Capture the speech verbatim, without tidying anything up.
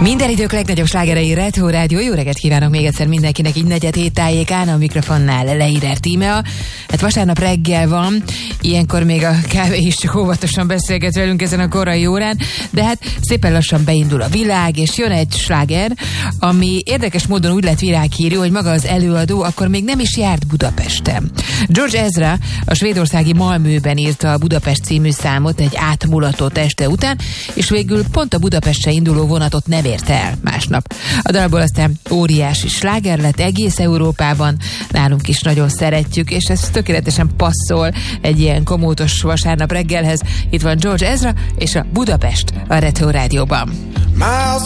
Minden idők legnagyobb slágerei Retro Rádió. Jó reggelt kívánok még egyszer mindenkinek, így negyed hét tájékán, a mikrofonnál Leider Tímea. Hát vasárnap reggel van, ilyenkor még a kávé is csak óvatosan beszélget velünk ezen a korai órán, de hát szépen lassan beindul a világ, és jön egy sláger, ami érdekes módon úgy lett világhírű, hogy maga az előadó akkor még nem is járt Budapesten. George Ezra a svédországi Malmöben írta a Budapest című számot egy átmulatott este után, és végül pont a Budapestre induló vonatot nem érte el másnap. A dalból aztán óriási sláger lett egész Európában, nálunk is nagyon szeretjük, és ez tökéletesen passzol egy ilyen komótos vasárnap reggelhez. Itt van George Ezra és a Budapest a Retro Rádióban.